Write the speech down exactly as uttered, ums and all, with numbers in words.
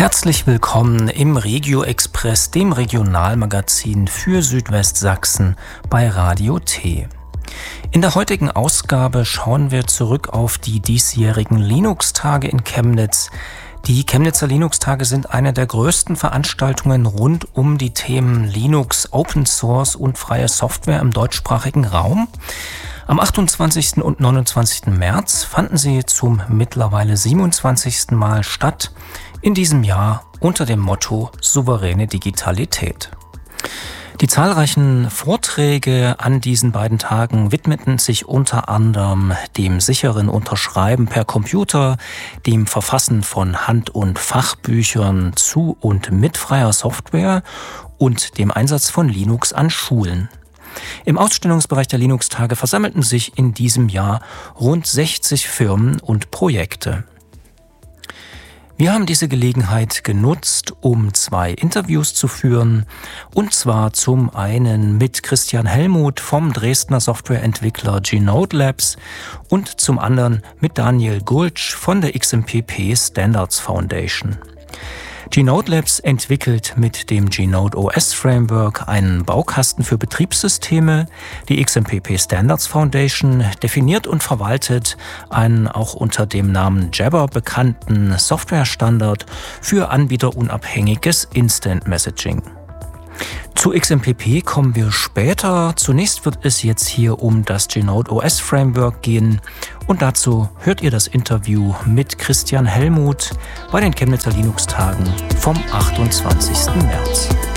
Herzlich willkommen im Regio Express, dem Regionalmagazin für Südwestsachsen bei Radio T. In der heutigen Ausgabe schauen wir zurück auf die diesjährigen Linux-Tage in Chemnitz. Die Chemnitzer Linux-Tage sind eine der größten Veranstaltungen rund um die Themen Linux, Open Source und freie Software im deutschsprachigen Raum. Am achtundzwanzigsten und neunundzwanzigsten März fanden sie zum mittlerweile siebenundzwanzigsten Mal statt, in diesem Jahr unter dem Motto Souveräne Digitalität. Die zahlreichen Vorträge an diesen beiden Tagen widmeten sich unter anderem dem sicheren Unterschreiben per Computer, dem Verfassen von Hand- und Fachbüchern zu und mit freier Software und dem Einsatz von Linux an Schulen. Im Ausstellungsbereich der Linux-Tage versammelten sich in diesem Jahr rund sechzig Firmen und Projekte. Wir haben diese Gelegenheit genutzt, um zwei Interviews zu führen, und zwar zum einen mit Christian Hellmuth vom Dresdner Softwareentwickler Gnode Labs und zum anderen mit Daniel Gultsch von der X M P P Standards Foundation. Gnode Labs entwickelt mit dem Gnode O S Framework einen Baukasten für Betriebssysteme. Die X M P P Standards Foundation definiert und verwaltet einen auch unter dem Namen Jabber bekannten Softwarestandard für anbieterunabhängiges Instant Messaging. Zu X M P P kommen wir später. Zunächst wird es jetzt hier um das Gnode O S Framework gehen. Und dazu hört ihr das Interview mit Christian Hellmuth bei den Chemnitzer Linux-Tagen vom achtundzwanzigsten März.